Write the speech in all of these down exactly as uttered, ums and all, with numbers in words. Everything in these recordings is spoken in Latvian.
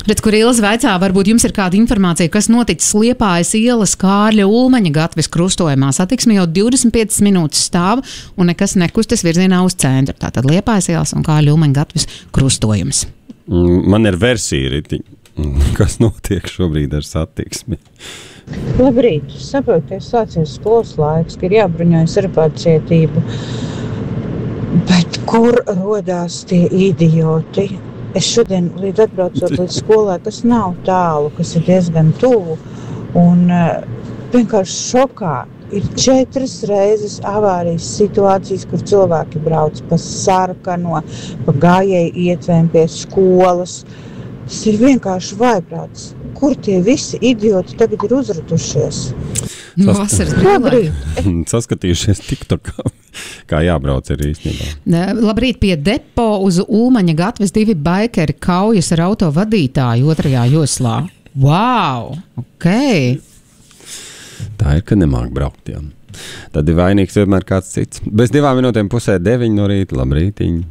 Bet, kur Ilze vaicā, varbūt jums ir kāda informācija, kas noticis Liepājas ielas Kārļa Ulmaņa gatves krustojumā. Satiksme jau divdesmit piecas minūtes stāv un nekas nekustas virzienā uz centru. Tātad Liepājas ielas un Kārļa Ulmaņa gatves krustojums. Man ir versija, Riti, kas notiek šobrīd ar satiksmi. Labrīt, saprotiet, sācies skolas laiks, ka ir jābruņojas ar pacietību. Bet kur rodās tie idioti? Es šodien līdz atbraucot līdz skolai, kas nav tālu, kas ir diezgan tuvu, un uh, vienkārši šokā ir četras reizes avārijas situācijas, kur cilvēki brauc pa sarkano, pa gājēju ietvēm pie skolas. Tas ir vienkārši vaiprāts. Kur tie visi idioti tagad ir uzratušies? Vasaras brīvlaikā. Saskatījušies TikTokā, kā jābrauc ir īstenībā. Labrīt, pie depo uz Ulmaņa gatves divi baikeri kaujas ar auto vadītāju otrajā joslā. Wow! Ok! Tā ir, ka nemāk braukt, jā. Tad ir vainīgs vienmēr kāds cits. Bez divām minūtēm pusē deviņi no rīta. Labrītiņi!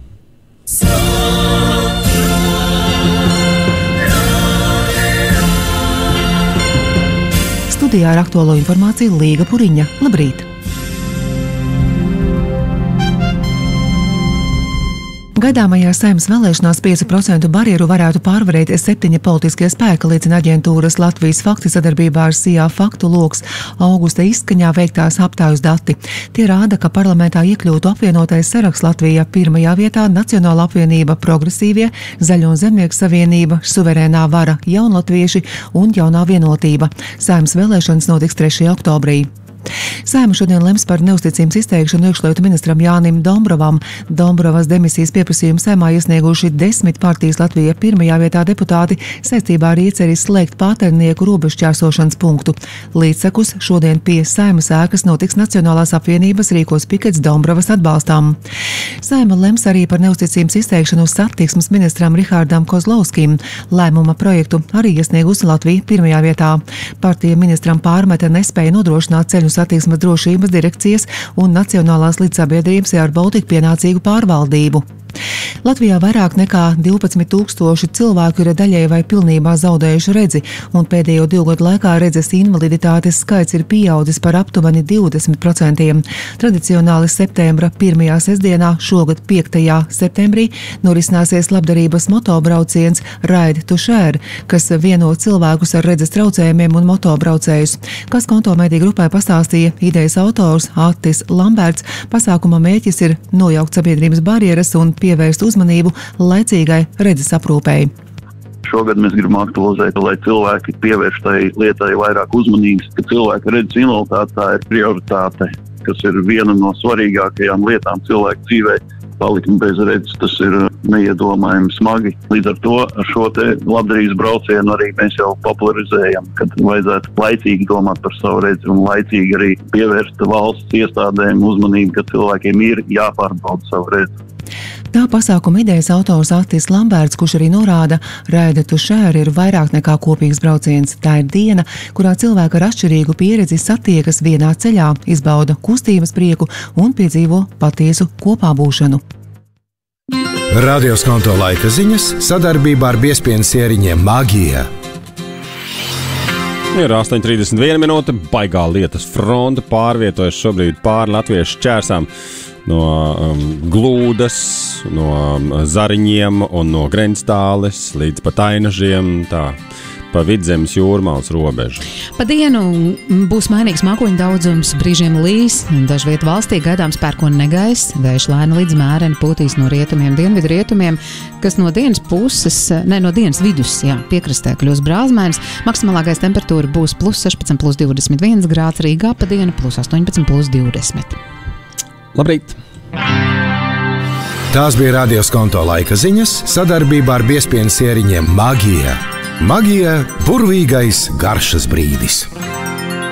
Studijā ar aktuālo informāciju Līga Puriņa. Labrīt! Gaidāmajās Saeimas vēlēšanās piecu procentu barjeru varētu pārvarēt septiņi politiskie spēki, liecina aģentūras Latvijas fakti sadarbībā ar S I A faktu loks augusta izskaņā veiktās aptājas dati. Tie rāda, ka parlamentā iekļūtu apvienotais saraksts Latvijā pirmajā vietā Nacionāla apvienība, Progresīvie, Zaļo un Zemnieku savienība, Suverēnā vara, Jaunlatvieši un Jaunā vienotība. Saeimas vēlēšanas notiks trešajā oktobrī. Saeima šodien lems par neusticības izteikšanu iekšlietu ministram Jānim Dombrovam. Dombrovas demisijas pieprasījumu Saeimā iesnieguši desmit partijas Latvijā pirmajā vietā deputāti saistībā ar ieceri slēgt Pāternieku robežšķērsošanas punktu. Līdzsekus šodien pie Saeimas ēkas notiks Nacionālās apvienības rīkos pikets Dombrovas atbalstām. Saeima lems arī par neusticības izteikšanu satiksmes ministram Rihārdam Kozlovskim. Lēmuma projektu arī iesniegusi Latvija pirmajā vietā. Partija ministram pārmeta nespēja nodrošināt ceļu satiksmes drošības direkcijas un Nacionālās līdzsabiedrības Air Baltica pienācīgu pārvaldību. Latvijā vairāk nekā divpadsmit tūkstoši cilvēku ir daļēji vai pilnībā zaudējuši redzi, un pēdējo divu gadu laikā redzes invaliditātes skaits ir pieaudzis par aptuveni divdesmit procentiem. Tradicionāli septembra pirmajā sestdienā, šogad piektajā septembrī, norisināsies labdarības motobrauciens Ride to Share, kas vieno cilvēkus ar redzes traucējumiem un motobraucējus. Kas Konto mediju grupai pastāstīja idejas autors Attis Lamberts, pasākuma mērķis ir nojaukt sabiedrības barjeras un pievērst uzmanību laicīgai redzes aprūpei. Šogad mēs gribam aktualizēt, lai cilvēki pievērš tai lietai vairāk uzmanības, ka cilvēka redzes invaliditāte tā ir prioritāte, kas ir viena no svarīgākajām lietām cilvēku dzīvē. Palikt bez redzes, tas ir neiedomājami smagi. Līdz ar to ar šo te labdarības braucienu arī mēs jau popularizējam, kad vajadzētu laicīgi domāt par savu redzi un laicīgi arī pievērst valsts iestādēm uzmanību, ka cilvēkiem ir jāpārbauda savu redzi. Tā pasākuma idejas autors Attis Lamberts, kurš arī norāda, Ride to Share ir vairāk nekā kopīgs brauciens. Tā ir diena, kurā cilvēki ar atšķirīgu pieredzi satiekas vienā ceļā, izbauda kustības prieku un piedzīvo patiesu kopā būšanu. Radio Skonto laika ziņas sadarbībā ar biezpienas ieriņiem Magija. Ir astoņi trīsdesmit viena minūte, baigā lietas fronte pārvietojas šobrīd pāri latviešu šķērsām no um, Glūdas, no um, Zariņiem un no Grenstāles līdz pat Ainažiem, tā pa Vidzemes jūrmālas robežu. Pa dienu būs mainīgs mākoņu daudzums, brīžiem līs, dažviet valstī gaidāms pērkona negaiss, vējš lēni līdz mēreni pūtīs no rietumiem, dienvidu rietumiem, kas no dienas puses, ne, no dienas vidus, jā, piekrastē kļūs brāzmainis. Maksimālākais temperatūra būs plus sešpadsmit, plus divdesmit viens grāds, Rīgā pa dienu plus astoņpadsmit, plus divdesmit. Labrīt! Tās bija Radio Skonto laika ziņas sadarbībā ar biezpienas ieriņiem Magija. Magija – burvīgais garšas brīdis.